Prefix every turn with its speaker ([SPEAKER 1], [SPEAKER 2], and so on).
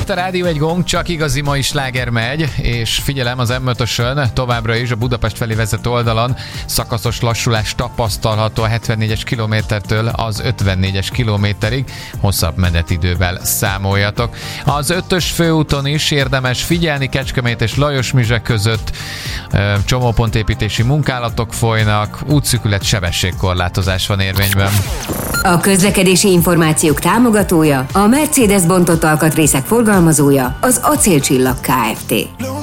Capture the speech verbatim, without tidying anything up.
[SPEAKER 1] Itt a Rádió egy gong, csak igazi mai sláger megy, és figyelem, az em ötösön továbbra is a Budapest felé vezető oldalon szakaszos lassulás tapasztalható a hetvennégyes kilométertől az ötvennégyes kilométerig, hosszabb menetidővel számoljatok. Az ötös főúton is érdemes figyelni, Kecskemét és Lajosmizse között csomópontépítési munkálatok folynak, útszűkület, sebességkorlátozás van érvényben.
[SPEAKER 2] A közlekedési információk támogatója, a Mercedes bontott alkatrészek forgalmazója, az Acélcsillag Kft.